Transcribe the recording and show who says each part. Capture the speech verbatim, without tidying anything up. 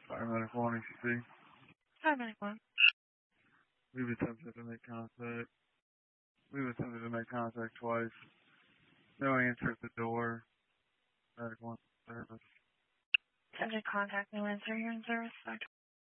Speaker 1: Paramedic one, E C C.
Speaker 2: Paramedic one.
Speaker 1: We've attempted to make contact. We've attempted to make contact twice. No answer at the door. Paramedic one service.
Speaker 2: Attempted contact, no answer here in service.